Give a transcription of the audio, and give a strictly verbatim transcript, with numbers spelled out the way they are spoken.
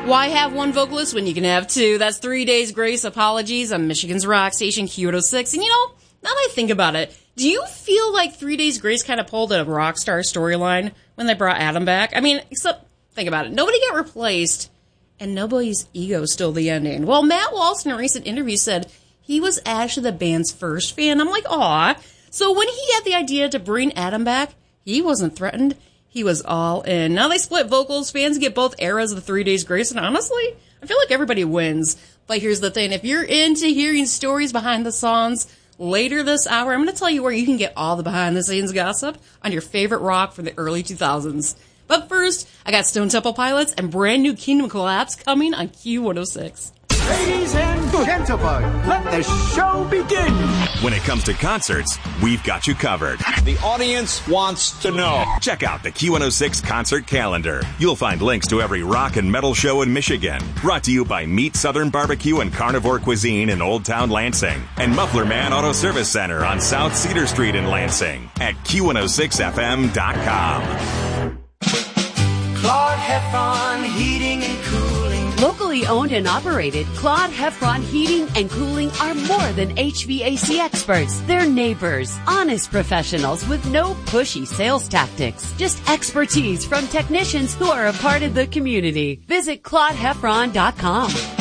Why have one vocalist when you can have two? That's Three Days Grace Apologies on Michigan's rock station Q one oh six. And you know, now that I think about it, do you feel like Three Days Grace kind of pulled a rock star storyline when they brought Adam back? I mean, except, think about it. Nobody got replaced, and nobody's ego stole the ending. Well, Matt Walsh in a recent interview said he was actually the band's first fan. I'm like, aw. So when he had the idea to bring Adam back, he wasn't threatened. He was all in. Now they split vocals. Fans get both eras of the Three Days Grace, and honestly, I feel like everybody wins. But here's the thing. If you're into hearing stories behind the songs, later this hour, I'm going to tell you where you can get all the behind-the-scenes gossip on your favorite rock from the early two thousands. But first, I got Stone Temple Pilots and brand new Kingdom Collapse coming on Q one oh six. Ladies and gentlemen, let the show begin. When it comes to concerts, we've got you covered. The audience wants to know. Check out the Q one oh six concert calendar. You'll find links to every rock and metal show in Michigan. Brought to you by Meat Southern Barbecue and Carnivore Cuisine in Old Town Lansing. And Muffler Man Auto Service Center on South Cedar Street in Lansing at Q one oh six F M dot com. Claude Heffron Heating and Cooling. Locally owned and operated, Claude Heffron Heating and Cooling are more than H V A C experts. They're neighbors, honest professionals with no pushy sales tactics. Just expertise from technicians who are a part of the community. Visit Claude Heffron dot com.